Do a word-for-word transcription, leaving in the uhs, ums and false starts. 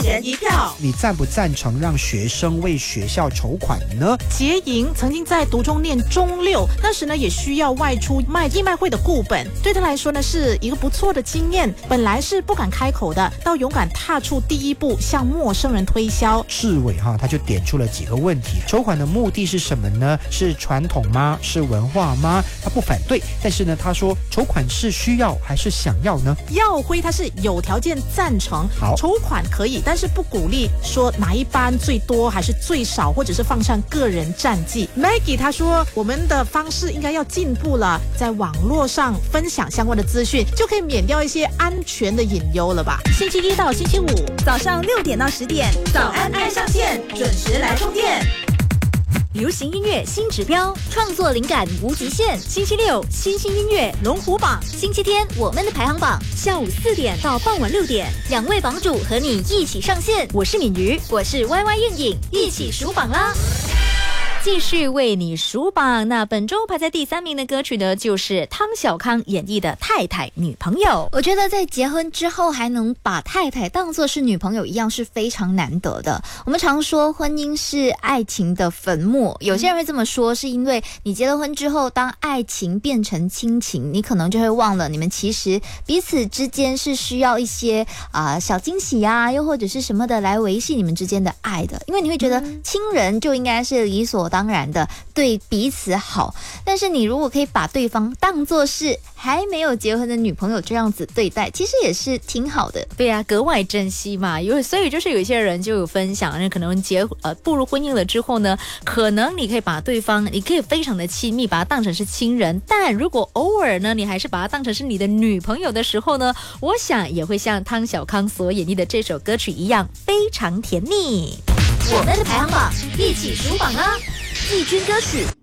人一票。 你赞不赞成让学生为学校筹款呢？ 杰莹曾经在读中念中六，那时呢也需要外出卖义卖会的顾本，对他来说呢是一个不错的经验。本来是不敢开口的，到勇敢踏出第一步，向陌生人推销。 市委哈他就点出了几个问题：筹款的目的是什么呢？是传统吗？是文化吗？他不反对，但是呢他说筹款是需要还是想要呢？ 耀辉他是有条件赞成， 好， 筹款可以，但是不鼓励说哪一班最多还是最少，或者是放上个人战绩。Maggie 他说我们的方式应该要进步了，在网络上分享相关的资讯，就可以免掉一些安全的隐忧了吧。星期一到星期五早上六点到十点，早安爱上线，准时来充电。 流行音乐新指标，创作灵感无极限。星期六新兴音乐龙虎榜，星期天我们的排行榜，下午四点到傍晚六点，两位榜主和你一起上线。我是敏瑜，我是 Y Y 韵颖，一起数榜啦！继续为你数榜。那本周排在第三名的歌曲呢，就是汤小康演绎的《太太女朋友》。 我觉得在结婚之后还能把太太当作是女朋友一样是非常难得的。我们常说婚姻是爱情的坟墓，有些人会这么说，是因为你结了婚之后，当爱情变成亲情，你可能就会忘了你们其实彼此之间是需要一些啊、呃、小惊喜啊，又或者是什么的来维系你们之间的爱的。因为你会觉得亲人就应该是理所当然的对彼此好，但是你如果可以把对方当作是还没有结婚的女朋友这样子对待，其实也是挺好的。 对啊，格外珍惜嘛。有所以就是有一些人就有分享，那可能结呃步入婚姻了之后呢，可能你可以把对方，你可以非常的亲密，把他当成是亲人，但如果偶尔呢，你还是把他当成是你的女朋友的时候呢，我想也会像汤小康所演绎的这首歌曲一样，非常甜蜜。 我们的排行榜，一起数榜啊！季军歌曲